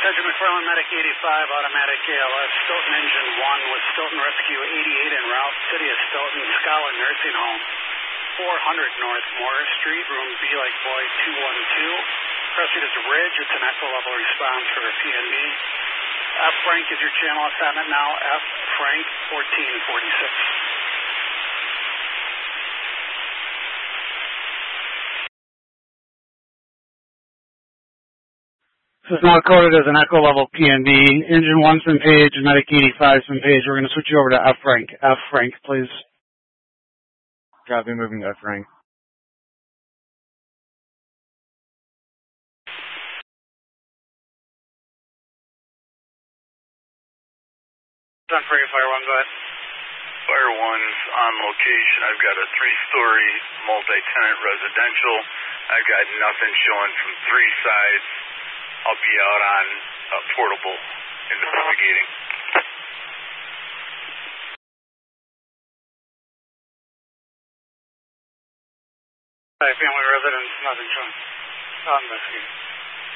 Sergeant McFarland, Medic 85, Automatic ALS, Stoughton Engine 1 with Stoughton Rescue 88 en route, City of Stoughton, Scholar Nursing Home, 400 North Morris Street, room B like boy 212. Proceed at the Ridge, it's an echo level response for a PNB. F. Frank is your channel assignment now, F. Frank 1446. This is now coded as an echo level PNB. Engine 1's been paged, Medic 85's been paged. We're going to switch you over to F. Frank. F. Frank, please. Copy, moving to F. Frank. On for you, Fire 1, go ahead. Fire 1's on location. I've got a 3-story multi-tenant residential. I've got nothing showing from 3 sides. I'll be out on portable investigating. Family residence, nothing showing. Investigating.